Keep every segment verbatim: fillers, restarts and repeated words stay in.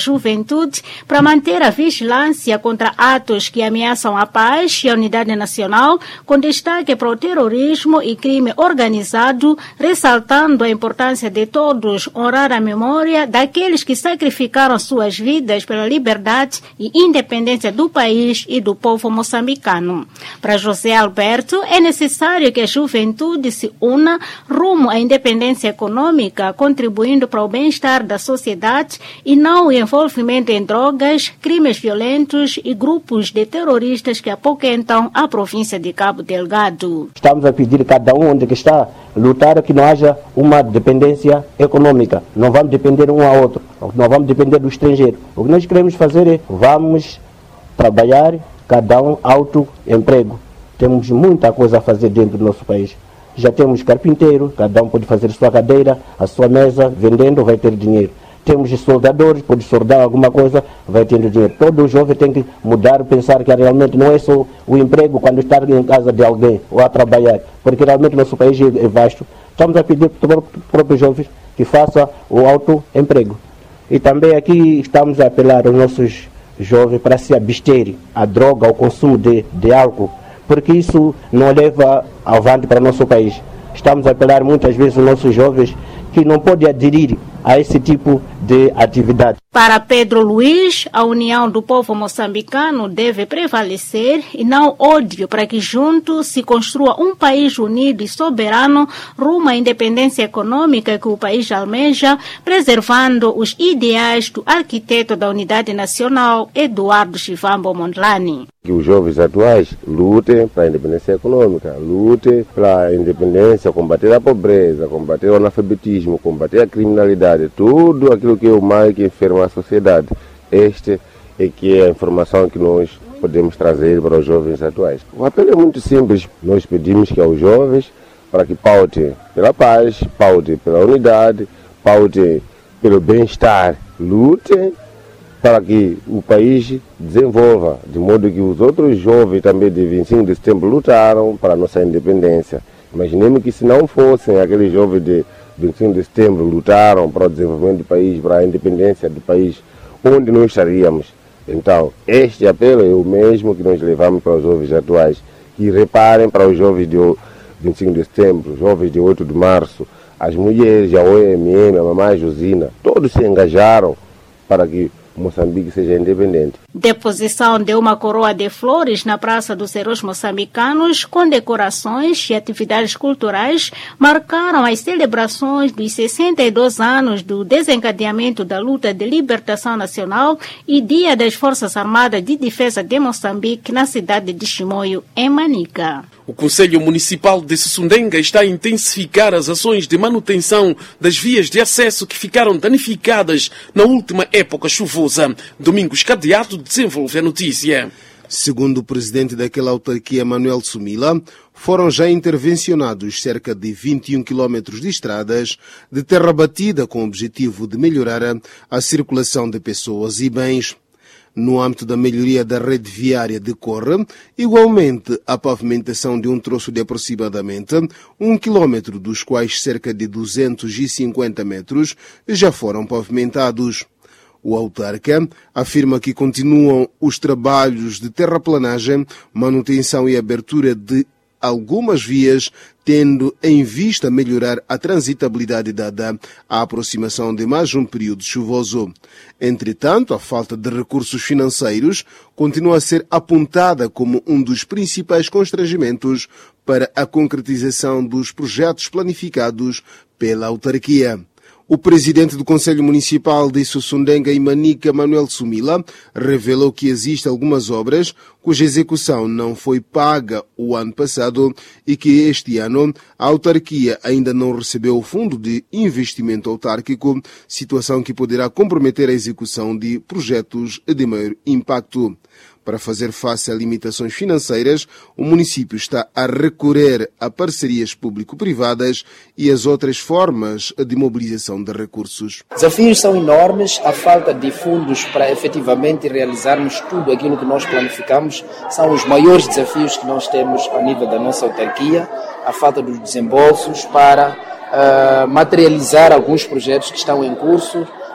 Juventude para manter a vigilância contra atos que ameaçam a paz e a unidade nacional, com destaque para o terrorismo e crime organizado, ressaltando a importância de todos honrar a memória daqueles que sacrificaram suas vidas pela liberdade e independência do país e do povo moçambicano. Para José Alberto, é necessário que a juventude se una rumo à independência econômica, contribuindo para o bem-estar da sociedade e não o envolvimento em drogas, crimes violentos e grupos de terroristas que apoquentam a província de Cabo Delgado. Estamos a pedir a cada um onde que está lutar que não haja uma dependência econômica. Não vamos depender um ao outro, não vamos depender do estrangeiro. O que nós queremos fazer é vamos trabalhar, cada um autoemprego. Temos muita coisa a fazer dentro do nosso país. Já temos carpinteiro, cada um pode fazer a sua cadeira, a sua mesa, vendendo vai ter dinheiro. Temos soldadores, pode soldar alguma coisa, vai ter dinheiro. Todo jovem tem que mudar, pensar que realmente não é só o emprego quando está em casa de alguém ou a trabalhar, porque realmente nosso país é vasto. Estamos a pedir para os próprios jovens que façam o autoemprego. E também aqui estamos a apelar aos nossos jovens para se absterem à droga, ao consumo de, de álcool, porque isso não leva avante para o nosso país. Estamos a apelar muitas vezes aos nossos jovens que não podem aderir a esse tipo de atividade. Para Pedro Luiz, a união do povo moçambicano deve prevalecer e não ódio, para que juntos se construa um país unido e soberano rumo à independência econômica que o país almeja, preservando os ideais do arquiteto da unidade nacional, Eduardo Chivambo Mondlane. Que os jovens atuais lutem para a independência econômica, lutem para a independência, combater a pobreza, combater o analfabetismo, combater a criminalidade, tudo aquilo que é o mal que enferma a sociedade. Este é que é a informação que nós podemos trazer para os jovens atuais. O apelo é muito simples. Nós pedimos que aos jovens para que pautem pela paz, pautem pela unidade, pautem pelo bem-estar, lutem para que o país desenvolva, de modo que os outros jovens também de vinte e cinco de setembro lutaram para a nossa independência. Imaginemos que se não fossem aqueles jovens de vinte e cinco de setembro lutaram para o desenvolvimento do país, para a independência do país, onde nós estaríamos? Então, este apelo é o mesmo que nós levamos para os jovens atuais, que reparem para os jovens de vinte e cinco de setembro, jovens de oito de março, as mulheres, a O M M, a Mamãe Josina, todos se engajaram para que Moçambique seja independente. Deposição de uma coroa de flores na Praça dos Heróis Moçambicanos, com decorações e atividades culturais, marcaram as celebrações dos sessenta e dois anos do desencadeamento da luta de libertação nacional e Dia das Forças Armadas de Defesa de Moçambique na cidade de Chimoio, em Manica. O Conselho Municipal de Sossundenga está a intensificar as ações de manutenção das vias de acesso que ficaram danificadas na última época chuvosa. Domingos Cadeado desenvolve a notícia. Segundo o presidente daquela autarquia, Manuel Sumila, foram já intervencionados cerca de vinte e um quilómetros de estradas de terra batida com o objetivo de melhorar a circulação de pessoas e bens. No âmbito da melhoria da rede viária decorre, igualmente, a pavimentação de um troço de aproximadamente um quilômetro, dos quais cerca de duzentos e cinquenta metros já foram pavimentados. O autarca afirma que continuam os trabalhos de terraplanagem, manutenção e abertura de algumas vias, tendo em vista melhorar a transitabilidade dada à aproximação de mais um período chuvoso. Entretanto, a falta de recursos financeiros continua a ser apontada como um dos principais constrangimentos para a concretização dos projetos planificados pela autarquia. O presidente do Conselho Municipal de Sossundenga e Manica, Manuel Sumila, revelou que existem algumas obras cuja execução não foi paga o ano passado e que este ano a autarquia ainda não recebeu o fundo de investimento autárquico, situação que poderá comprometer a execução de projetos de maior impacto. Para fazer face a limitações financeiras, o município está a recorrer a parcerias público-privadas e as outras formas de mobilização de recursos. Desafios são enormes, a falta de fundos para efetivamente realizarmos tudo aquilo que nós planificamos são os maiores desafios que nós temos a nível da nossa autarquia, a falta dos desembolsos para uh, materializar alguns projetos que estão em curso,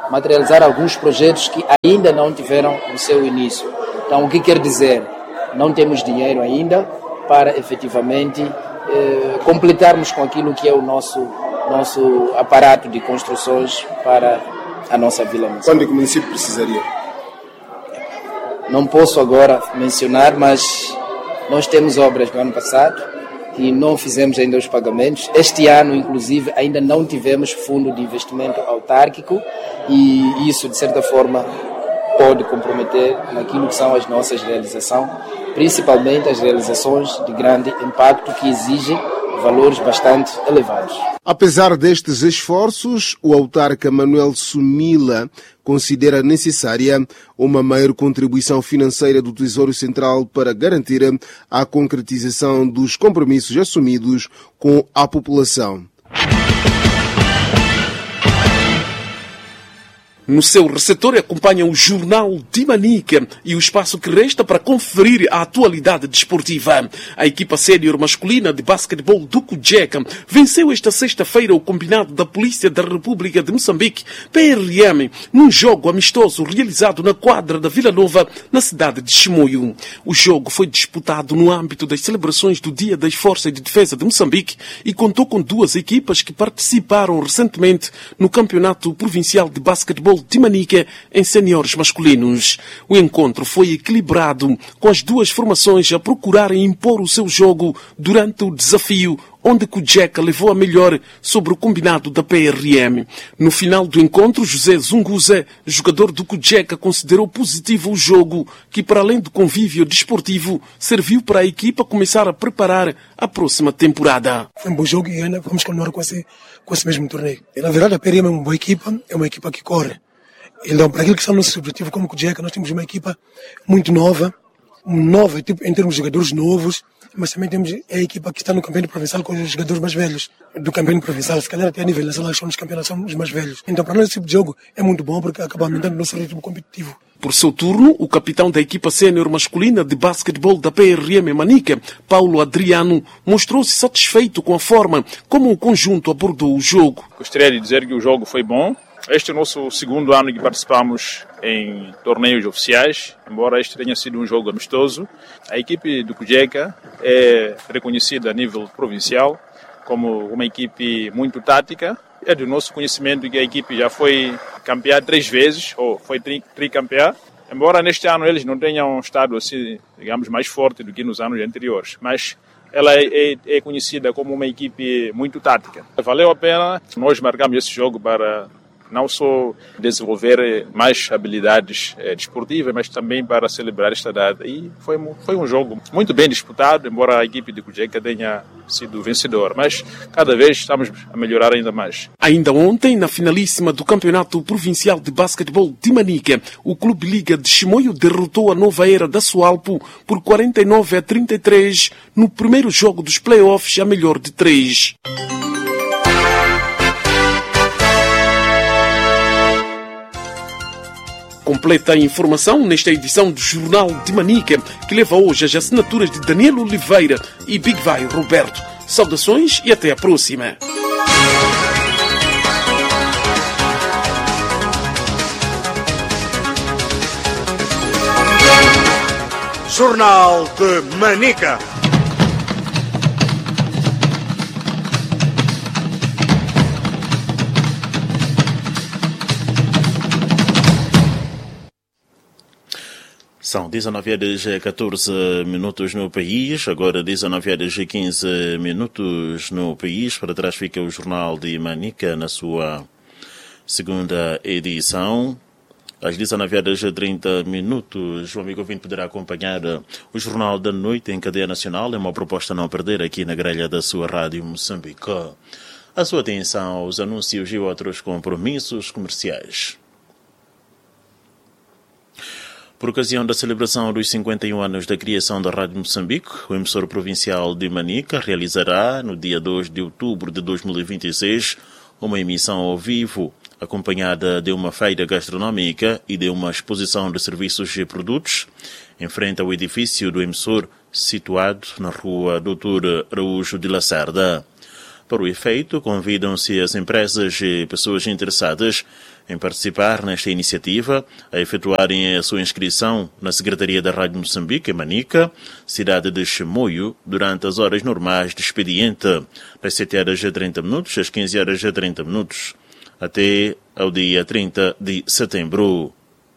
materializar alguns projetos que ainda não tiveram o seu início. Então, o que quer dizer? Não temos dinheiro ainda para efetivamente eh, completarmos com aquilo que é o nosso, nosso aparato de construções para a nossa Vila Municipal. Quando é que o município precisaria? Não posso agora mencionar, mas nós temos obras do ano passado e não fizemos ainda os pagamentos. Este ano, inclusive, ainda não tivemos fundo de investimento autárquico e isso, de certa forma, pode comprometer naquilo que são as nossas realizações, principalmente as realizações de grande impacto que exigem valores bastante elevados. Apesar destes esforços, o autarca Manuel Sumila considera necessária uma maior contribuição financeira do Tesouro Central para garantir a concretização dos compromissos assumidos com a população. No seu receptor acompanha o Jornal de Manica e o espaço que resta para conferir a atualidade desportiva. A equipa sénior masculina de basquetebol do Cujeca venceu esta sexta-feira o combinado da Polícia da República de Moçambique, P R M, num jogo amistoso realizado na quadra da Vila Nova, na cidade de Chimoio. O jogo foi disputado no âmbito das celebrações do Dia das Forças de Defesa de Moçambique e contou com duas equipas que participaram recentemente no Campeonato Provincial de Basquetebol de Manica em seniores masculinos. O encontro foi equilibrado, com as duas formações a procurarem impor o seu jogo durante o desafio, onde Cujeca levou a melhor sobre o combinado da P R M. No final do encontro, José Zunguza, jogador do Cujeca, considerou positivo o jogo, que para além do convívio desportivo, serviu para a equipa começar a preparar a próxima temporada. Foi um bom jogo e ainda vamos continuar com esse, com esse mesmo torneio. E, na verdade, a P R M é uma boa equipa, é uma equipa que corre. Então, para aquilo que são nossos objetivos como Cujeca, nós temos uma equipa muito nova, nova tipo, em termos de jogadores novos, mas também temos a equipa que está no campeonato provincial com os jogadores mais velhos do campeonato provincial. Se calhar até a nível nacional são os campeonatos são os mais velhos. Então, para nós esse tipo de jogo é muito bom porque acaba aumentando o nosso ritmo competitivo. Por seu turno, o capitão da equipa sénior masculina de basquetebol da P R M Manica, Paulo Adriano, mostrou-se satisfeito com a forma como o conjunto abordou o jogo. Gostaria de dizer que o jogo foi bom. Este é o nosso segundo ano que participamos em torneios oficiais, embora este tenha sido um jogo amistoso. A equipe do Cujeca é reconhecida a nível provincial como uma equipe muito tática. É do nosso conhecimento que a equipe já foi campeã três vezes, ou foi tri, tricampeã, embora neste ano eles não tenham estado assim, digamos, mais forte do que nos anos anteriores. Mas ela é, é, é conhecida como uma equipe muito tática. Valeu a pena nós marcamos esse jogo para não só desenvolver mais habilidades eh, desportivas, mas também para celebrar esta data. E foi, foi um jogo muito bem disputado, embora a equipe de Cujeca tenha sido vencedora. Mas cada vez estamos a melhorar ainda mais. Ainda ontem, na finalíssima do Campeonato Provincial de Basquetebol de Manica, o Clube Liga de Chimoio derrotou a Nova Era da Sualpo por quarenta e nove a trinta e três no primeiro jogo dos playoffs a melhor de três. Completa a informação nesta edição do Jornal de Manica, que leva hoje as assinaturas de Daniel Oliveira e Big Vai Roberto. Saudações e até a próxima. Jornal de Manica. São dezenove horas e catorze minutos no país, agora dezenove horas e quinze minutos no país. Para trás fica o Jornal de Manica na sua segunda edição. Às dezenove horas e trinta minutos, o amigo ouvinte poderá acompanhar o Jornal da Noite em cadeia nacional. É uma proposta a não perder aqui na grelha da sua Rádio Moçambique. A sua atenção aos anúncios e outros compromissos comerciais. Por ocasião da celebração dos cinquenta e um anos da criação da Rádio Moçambique, o emissor provincial de Manica realizará, no dia dois de outubro de dois mil e vinte e seis, uma emissão ao vivo, acompanhada de uma feira gastronómica e de uma exposição de serviços e produtos, em frente ao edifício do emissor, situado na rua doutor Araújo de Lacerda. Para o efeito, convidam-se as empresas e pessoas interessadas em participar nesta iniciativa, a efetuarem a sua inscrição na Secretaria da Rádio Moçambique, em Manica, cidade de Chimoio, durante as horas normais de expediente, das sete horas e trinta minutos às quinze horas e trinta minutos, até ao dia trinta de setembro.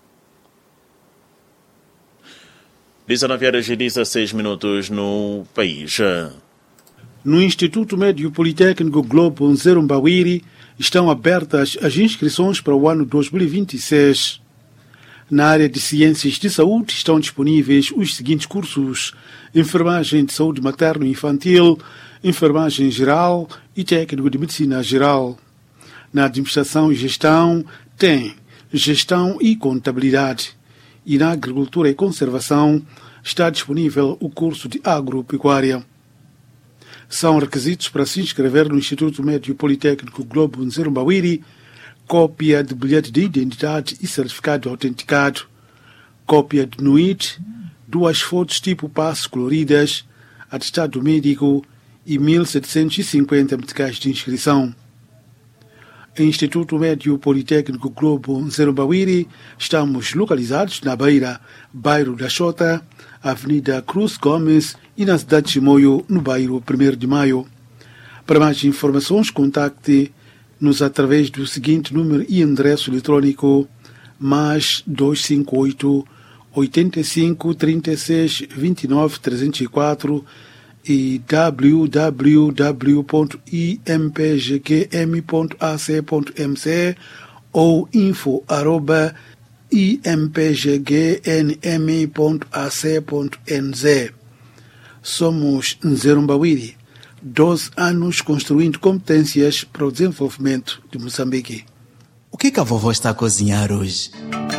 dezenove horas e dezesseis minutos no país. No Instituto Médio Politécnico Globo Nzerumbawiri estão abertas as inscrições para o ano dois mil e vinte e seis. Na área de Ciências de Saúde estão disponíveis os seguintes cursos: Enfermagem de Saúde Materno e Infantil, Enfermagem Geral e Técnico de Medicina Geral. Na Administração e Gestão tem Gestão e Contabilidade. E na Agricultura e Conservação está disponível o curso de Agropecuária. São requisitos para se inscrever no Instituto Médio Politécnico Globo Nzerumbawiri: cópia de bilhete de identidade e certificado autenticado, cópia de N U I T, duas fotos tipo passe coloridas, atestado médico e mil setecentos e cinquenta meticais de inscrição. Instituto Médio Politécnico Globo Nzerumbawiri, estamos localizados na Beira, bairro da Xota, Avenida Cruz Gomes e na cidade de Chimoio, no bairro primeiro de Maio. Para mais informações, contacte-nos através do seguinte número e endereço eletrônico: mais dois cinco oito, oitenta e cinco, trinta e seis, vinte e nove, trezentos e quatro e w w w ponto i m p g q m ponto a c ponto m c ou info arroba i m p g g n m ponto a c ponto n z. Somos Nzerumbawiri, doze anos construindo competências para o desenvolvimento de Moçambique. O que, que a vovó está a cozinhar hoje?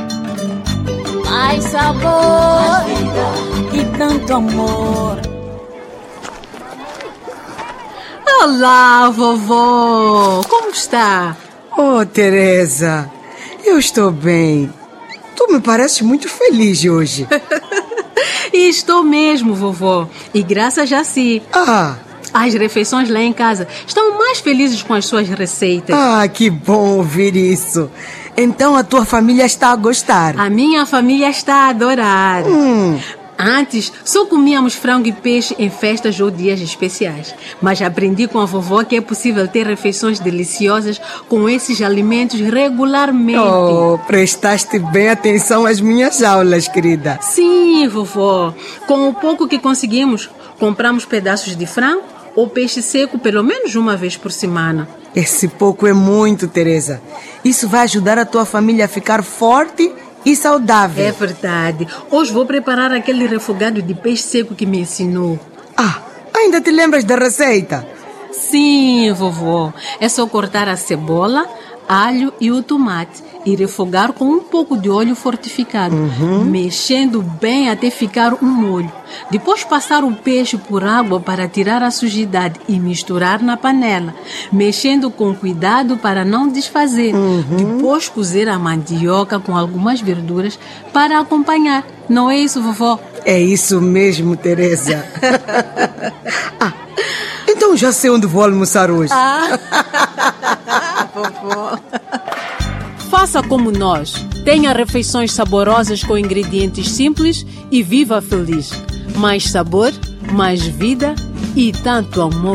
Mais sabor, mais vida e tanto amor. Olá, vovó! Como está? Oh, Teresa, eu estou bem. Tu me pareces muito feliz hoje. E estou mesmo, vovó. E graças a si. Ah! As refeições lá em casa estão mais felizes com as suas receitas. Ah, que bom ouvir isso. Então a tua família está a gostar? A minha família está a adorar. Hum... Antes, só comíamos frango e peixe em festas ou dias especiais. Mas aprendi com a vovó que é possível ter refeições deliciosas com esses alimentos regularmente. Oh, prestaste bem atenção às minhas aulas, querida. Sim, vovó. Com o pouco que conseguimos, compramos pedaços de frango ou peixe seco pelo menos uma vez por semana. Esse pouco é muito, Teresa. Isso vai ajudar a tua família a ficar forte e saudável. É verdade. Hoje vou preparar aquele refogado de peixe seco que me ensinou. Ah, ainda te lembras da receita? Sim, vovó. É só cortar a cebola, alho e o tomate e refogar com um pouco de óleo fortificado, uhum. mexendo bem até ficar um molho. Depois passar o peixe por água para tirar a sujidade e misturar na panela, mexendo com cuidado para não desfazer. Uhum. Depois cozer a mandioca com algumas verduras para acompanhar. Não é isso, vovó? É isso mesmo, Teresa. Ah, então já sei onde vou almoçar hoje. Ah. Vovó. Faça como nós. Tenha refeições saborosas com ingredientes simples e viva feliz. Mais sabor, mais vida e tanto amor.